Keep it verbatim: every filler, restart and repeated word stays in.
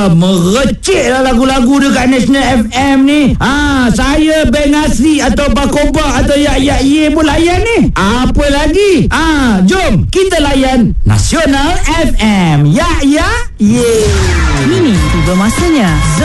Ah, merecik lah lagu-lagu dekat National F M ni. Ah, saya Ben Asri atau Bakoba atau Yak Yak Ye pun layan ni. Apa lagi? Ah, jom kita layan Nasional F M. Yak Yak Ye. Kini tiba masanya